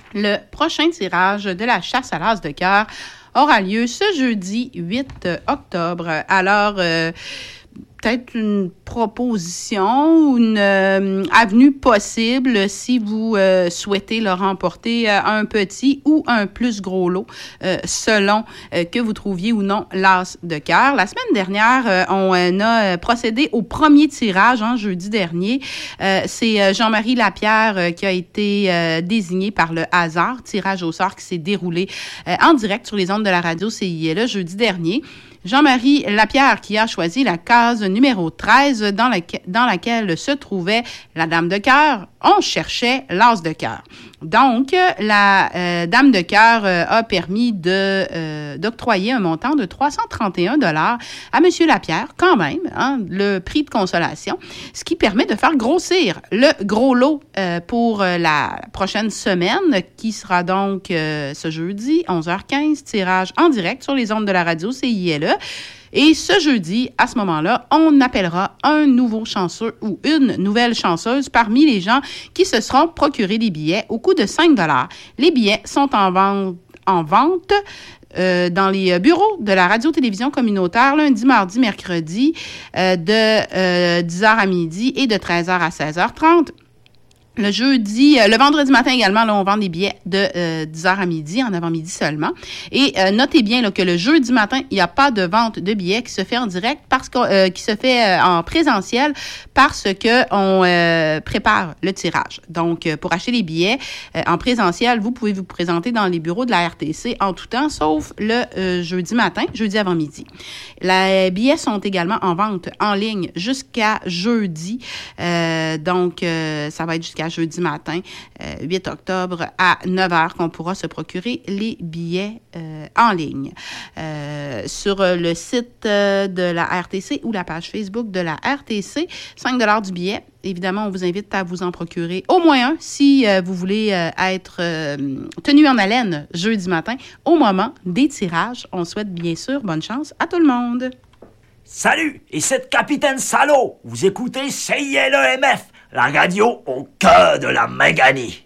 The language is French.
Le prochain tirage de la chasse à l'as de cœur aura lieu ce jeudi 8 octobre. Alors, peut-être une proposition ou une avenue possible si vous souhaitez le remporter un petit ou un plus gros lot selon que vous trouviez ou non l'as de cœur. La semaine dernière, on a procédé au premier tirage, jeudi dernier. C'est Jean-Marie Lapierre qui a été désigné par le hasard, tirage au sort qui s'est déroulé en direct sur les ondes de la radio CILE jeudi dernier. Jean-Marie Lapierre qui a choisi la case numéro 13 dans laquelle se trouvait la dame de cœur. On cherchait l'as de cœur. Donc, la dame de cœur a permis d'octroyer un montant de 331 $ à M. Lapierre, quand même, le prix de consolation, ce qui permet de faire grossir le gros lot pour la prochaine semaine, qui sera donc ce jeudi, 11h15, tirage en direct sur les ondes de la radio CILE. Et ce jeudi, à ce moment-là, on appellera un nouveau chanceux ou une nouvelle chanceuse parmi les gens qui se seront procurés des billets au coût de 5 $. Les billets sont en vente dans les bureaux de la radio-télévision communautaire lundi, mardi, mercredi de 10h à midi et de 13h à 16h30. Le vendredi matin également, là, on vend des billets de 10h à midi, en avant-midi seulement. Et notez bien là, que le jeudi matin, il n'y a pas de vente de billets qui se fait en direct qui se fait en présentiel parce que on prépare le tirage. Donc, pour acheter les billets en présentiel, vous pouvez vous présenter dans les bureaux de la RTC en tout temps, sauf le jeudi matin, jeudi avant-midi. Les billets sont également en vente en ligne jusqu'à jeudi. Donc, ça va être jusqu'à jeudi matin, 8 octobre à 9h, qu'on pourra se procurer les billets en ligne. Sur le site de la RTC ou la page Facebook de la RTC, 5 $ du billet. Évidemment, on vous invite à vous en procurer au moins un si vous voulez être tenu en haleine jeudi matin au moment des tirages. On souhaite bien sûr bonne chance à tout le monde. Salut, et c'est Capitaine Salaud. Vous écoutez CILEMF, la radio au cœur de la Méganie.